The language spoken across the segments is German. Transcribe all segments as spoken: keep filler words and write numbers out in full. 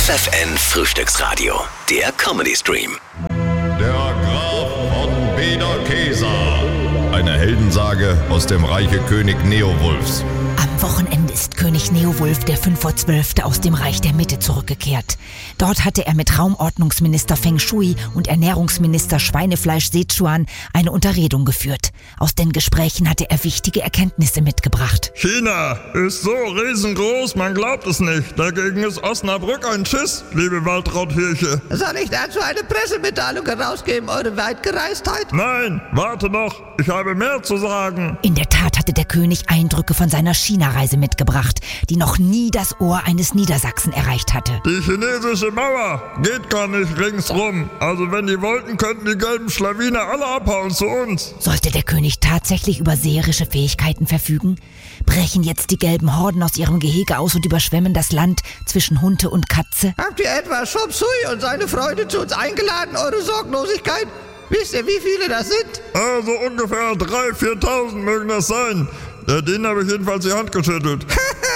F F N Frühstücksradio, der Comedy-Stream. Der Graf von Bederkesa. Eine Heldensage aus dem Reiche König Neowulfs. Am Wochenende ist König Neowulf der fünf vor zwölf aus dem Reich der Mitte zurückgekehrt. Dort hatte er mit Raumordnungsminister Feng Shui und Ernährungsminister Schweinefleisch Sichuan eine Unterredung geführt. Aus den Gesprächen hatte er wichtige Erkenntnisse mitgebracht. China ist so riesengroß, man glaubt es nicht. Dagegen ist Osnabrück ein Schiss, liebe Waldrauthirche. Soll ich dazu eine Pressemitteilung herausgeben, eure Weitgereistheit? Nein, warte noch, ich habe mehr zu sagen. In der Tat hatte der König Eindrücke von seiner China-Reise mitgebracht, die noch nie das Ohr eines Niedersachsen erreicht hatte. Die chinesische Mauer geht gar nicht ringsrum. Also wenn die wollten, könnten die gelben Schlawiner alle abhauen zu uns. Sollte der König tatsächlich über seherische Fähigkeiten verfügen? Brechen jetzt die gelben Horden aus ihrem Gehege aus und überschwemmen das Land zwischen Hunde und Katze? Habt ihr etwa Chop Suey und seine Freunde zu uns eingeladen, eure Sorglosigkeit? Wisst ihr, wie viele das sind? Also ungefähr dreitausend, viertausend mögen das sein. Ja, denen habe ich jedenfalls die Hand geschüttelt.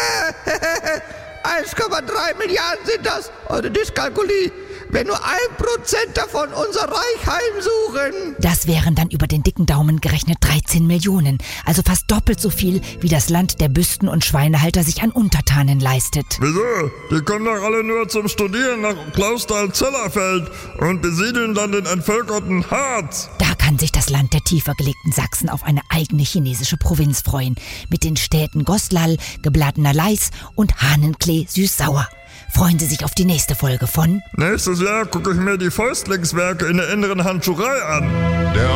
eins Komma drei Milliarden sind das, eure Dyskalkulie. Wenn nur ein Prozent davon unser Reich heimsuchen. Das wären dann über den dicken Daumen gerechnet dreizehn Millionen, also fast doppelt so viel, wie das Land der Büsten- und Schweinehalter sich an Untertanen leistet. Wieso? Die kommen doch alle nur zum Studieren nach Clausthal-Zellerfeld und besiedeln dann den entvölkerten Harz. Da kann sich das Land der tiefer gelegten Sachsen auf eine eigene chinesische Provinz freuen, mit den Städten Goslar, geblatener Leis und Hahnenklee süß-sauer. Freuen Sie sich auf die nächste Folge von... Nächstes Jahr gucke ich mir die Fäustlingswerke in der inneren Handschurei an. Der